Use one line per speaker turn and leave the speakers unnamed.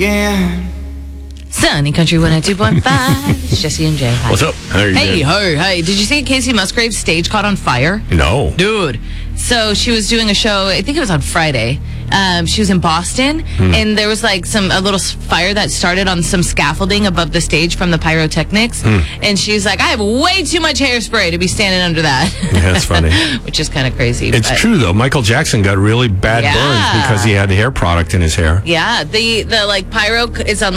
again.
Sunny Country 102.5. It's Jesse and Jay. Hi.
What's up? How are you doing?
Hey. Did you see Casey Musgrave's stage caught on fire?
No.
Dude. So she was doing a show, I think it was on Friday. She was in Boston, and there was like a little fire that started on some scaffolding above the stage from the pyrotechnics. And she's like, I have way too much hairspray to be standing under that.
Yeah, that's funny.
Which is kind of crazy.
It's true, though. Michael Jackson got really bad burns because he had hair product in his hair.
Yeah, the pyro is on